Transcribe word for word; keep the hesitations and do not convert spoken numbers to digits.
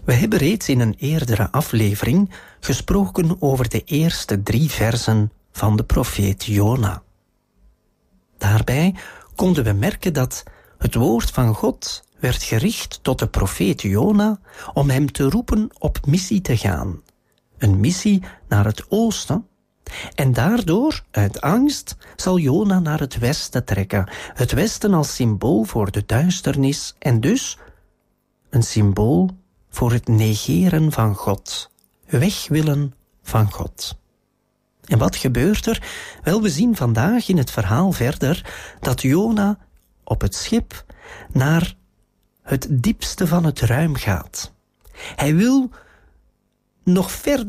We hebben reeds in een eerdere aflevering gesproken over de eerste drie versen van de profeet Jona. Daarbij konden we merken dat het woord van God werd gericht tot de profeet Jona om hem te roepen op missie te gaan. Een missie naar het oosten. En daardoor, uit angst, zal Jona naar het westen trekken. Het westen als symbool voor de duisternis en dus een symbool voor het negeren van God. Weg willen van God. En wat gebeurt er? Wel, we zien vandaag in het verhaal verder dat Jona op het schip naar het diepste van het ruim gaat. Hij wil nog verder